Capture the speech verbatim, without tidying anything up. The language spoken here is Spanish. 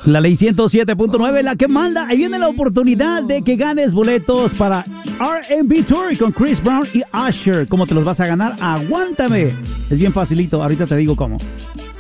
La ley ciento siete punto nueve, la que manda. Ahí viene la oportunidad de que ganes boletos para R and B Tour con Chris Brown y Usher. ¿Cómo te los vas a ganar? Aguántame. Es bien facilito, ahorita te digo cómo.